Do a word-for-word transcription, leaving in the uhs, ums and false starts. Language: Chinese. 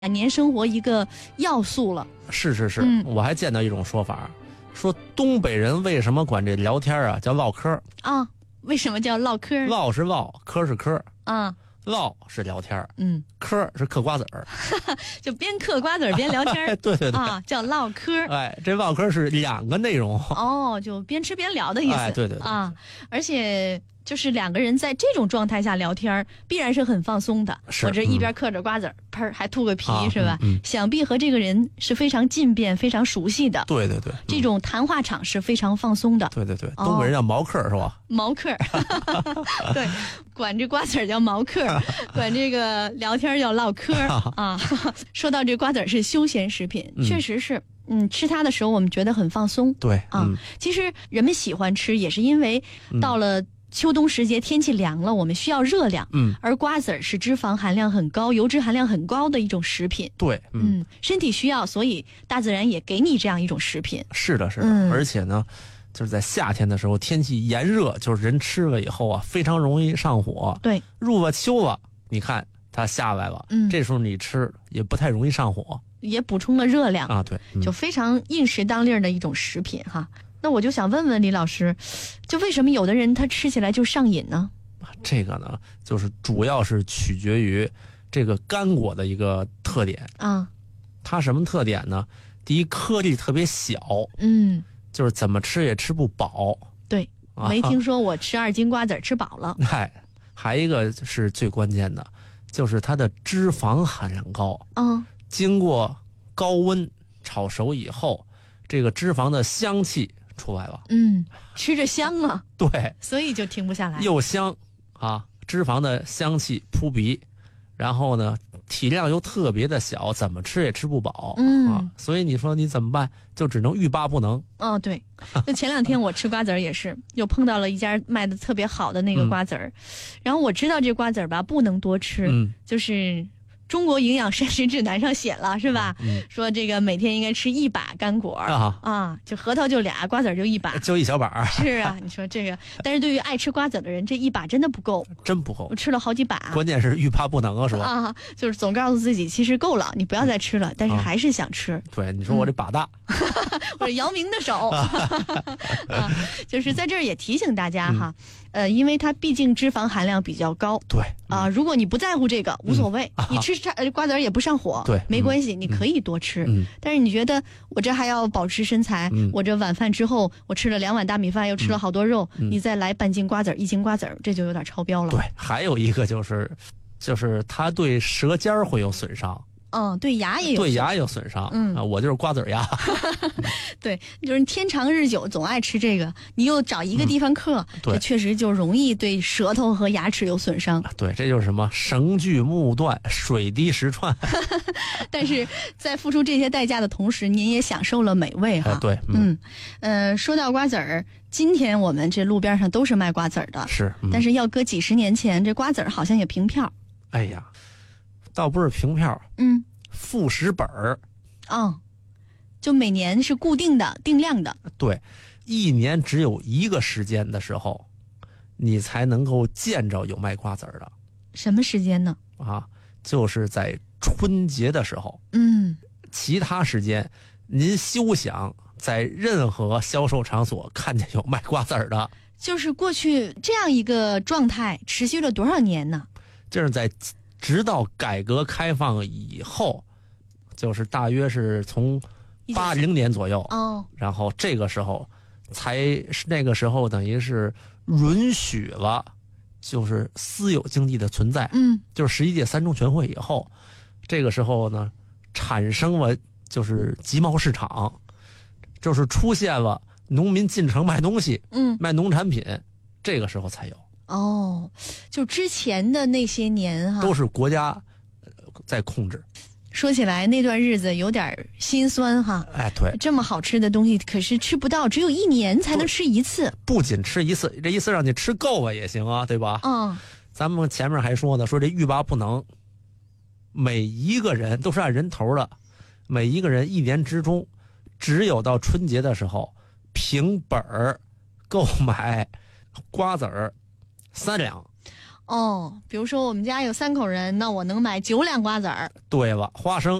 年生活一个要素了。 是是是、 嗯、 我还见到一种说法，说东北人为什么管这聊天啊叫唠嗑啊？为什么叫唠嗑？ 唠是唠，嗑是嗑啊。 唠是聊天， 嗯， 嗑是嗑瓜子儿， 就边嗑瓜子儿边聊天。 对对对啊，叫唠嗑。 哎，这唠嗑是两个内容哦，就边吃边聊的意思。 哎，对对对啊，而且就是两个人在这种状态下聊天，必然是很放松的。 是我这一边嗑着瓜子儿，砰、嗯、还吐个皮、啊、是吧、 嗯嗯？ 想必和这个人是非常近便、非常熟悉的。 对对对， 这种谈话场是非常放松的。 对对对，东北人叫毛嗑、哦、是吧？ 毛嗑，对，管这瓜子儿叫毛嗑，管这个聊天叫唠嗑啊。说到这瓜子儿是休闲食品， 嗯、 确实是。嗯，吃它的时候我们觉得很放松。 对啊、嗯，其实人们喜欢吃也是因为到了秋冬时节，天气凉了，我们需要热量。 嗯， 而瓜子儿是脂肪含量很高、油脂含量很高的一种食品。 对， 嗯，嗯身体需要，所以大自然也给你这样一种食品。 是的，是的，嗯、而且呢，就是在夏天的时候，天气炎热，就是人吃了以后啊，非常容易上火。 对， 入了秋了，你看它下来了，嗯，这时候你吃也不太容易上火。 也补充了热量啊，对、 嗯，就非常应时当令的一种食品哈。那我就想问问李老师，就为什么有的人他吃起来就上瘾呢？ 这个呢，就是主要是取决于这个干果的一个特点啊。 它什么特点呢？第一，颗粒特别小， 嗯， 就是怎么吃也吃不饱。 对，啊、没听说我吃二斤瓜子吃饱了。 嗨，还一个是最关键的，就是它的脂肪含量高。 嗯。 经过高温炒熟以后，这个脂肪的香气出来了。 嗯，吃着香啊。 对， 所以就停不下来。 又香啊，脂肪的香气扑鼻，然后呢，体量又特别的小，怎么吃也吃不饱。 嗯啊，所以你说你怎么办？就只能欲罢不能。 哦，对。那前两天我吃瓜子儿也是，又碰到了一家卖的特别好的那个瓜子儿、嗯，然后我知道这瓜子儿吧不能多吃， 嗯， 就是。中国营养膳食指南上写了是吧、 嗯？ 说这个每天应该吃一把干果啊啊，就核桃就俩，瓜子就一把， 就一小把。 是啊，你说这个，但是对于爱吃瓜子的人，这一把真的不够， 真不够。 我吃了好几把， 关键是欲罢不能啊，是吧？ 啊，就是总告诉自己其实够了，你不要再吃了，但是还是想吃。 啊、对，你说我这把大， 嗯、我是姚明的手，啊，就是在这儿也提醒大家哈。嗯呃，因为它毕竟脂肪含量比较高， 对啊、呃，如果你不在乎这个，无所谓， 嗯、 你吃瓜子也不上火， 对， 没关系，嗯、你可以多吃、 嗯。 但是你觉得我这还要保持身材， 嗯、 我这晚饭之后我吃了两碗大米饭，又吃了好多肉， 嗯、 你再来半斤瓜子一斤瓜子这就有点超标了。 对，还有一个就是，就是它对舌尖会有损伤。 嗯，对牙也有对牙有损伤， 嗯啊，我就是瓜子牙。 对，就是天长日久总爱吃这个，你又找一个地方嗑， 嗯、对， 确实就容易对舌头和牙齿有损伤。 对，这就是什么绳锯木断，水滴石穿。 但是在付出这些代价的同时，您也享受了美味哈。 哎、对， 嗯，呃，说到瓜子儿，今天我们这路边上都是卖瓜子儿的， 是，嗯、 但是要搁几十年前，这瓜子儿好像也凭票。 哎呀。倒不是凭票， 嗯， 副食本儿， 哦，就每年是固定的、定量的。 对，一年只有一个时间的时候，你才能够见着有卖瓜子儿的。 什么时间呢？ 啊，就是在春节的时候。 嗯， 其他时间您休想在任何销售场所看见有卖瓜子儿的。 就是过去这样一个状态持续了多少年呢？ 这是在。直到改革开放以后，就是大约是从八零年左右， 哦， 然后这个时候才是那个时候等于是允许了，就是私有经济的存在， 嗯， 就是十一届三中全会以后，这个时候呢，产生了就是集贸市场，就是出现了农民进城卖东西， 嗯， 卖农产品，这个时候才有。 哦，就之前的那些年哈， 都是国家在控制。 说起来那段日子有点心酸哈。 哎，对， 这么好吃的东西可是吃不到，只有一年才能吃一次。 不仅吃一次，这意思让你吃够了也行啊，对吧？ 嗯， 咱们前面还说呢，说这欲罢不能，每一个人都是按人头的，每一个人一年之中，只有到春节的时候，凭本儿购买瓜子儿三两。 哦，比如说我们家有三口人，那我能买九两瓜子儿。 对了，花生